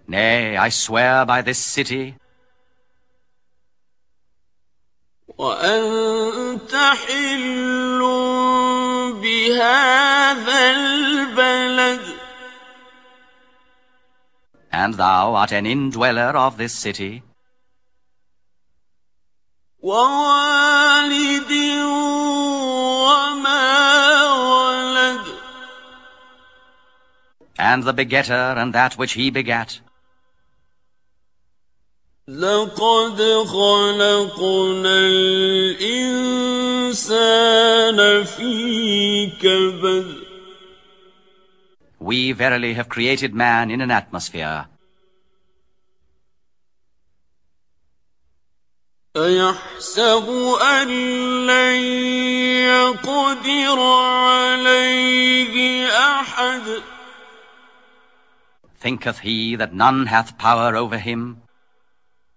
Nay, I swear by this city. وأنت حل بهذا البلد. And thou art an indweller of this city. ووالد وما ولد. And the begetter and that which he begat. لقد خلقنا الإنسان في كبد. We verily have created man in an atmosphere. أيحسب أن لن يقدر عليه أحد. Thinketh he that none hath power over him?